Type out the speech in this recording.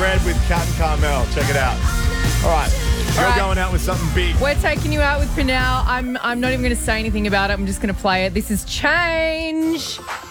Red with Cat and Carmel. Check it out. All right. You're going out with something big. We're taking you out with Pinal. I'm not even going to say anything about it. I'm just going to play it. This is Change.